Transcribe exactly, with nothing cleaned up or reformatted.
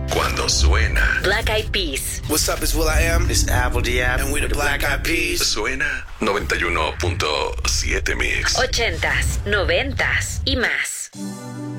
Cuando suena. Black Eyed Peas. What's up, it's will.i.am. It's Apple D. And we the Black Eyed Peas. Suena noventa y uno punto siete Mix. Ochentas, noventas y más.